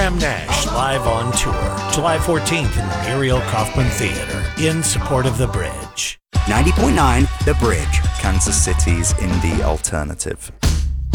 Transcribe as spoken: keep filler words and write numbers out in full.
Graham Nash live on tour, July fourteenth in the Muriel Kaufman Theater, in support of The Bridge. ninety point nine The Bridge, Kansas City's indie alternative.